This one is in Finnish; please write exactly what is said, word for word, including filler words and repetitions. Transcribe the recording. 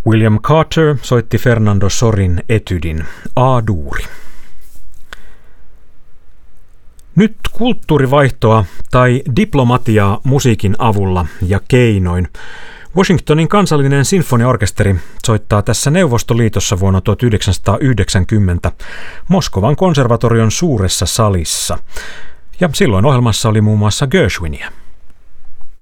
William Carter soitti Fernando Sorin etydin A-duuri. Nyt kulttuurivaihtoa tai diplomatiaa musiikin avulla ja keinoin. Washingtonin kansallinen sinfoniaorkesteri soittaa tässä Neuvostoliitossa vuonna tuhatyhdeksänsataayhdeksänkymmentä Moskovan konservatorion suuressa salissa. Ja silloin ohjelmassa oli muun muassa Gershwinia.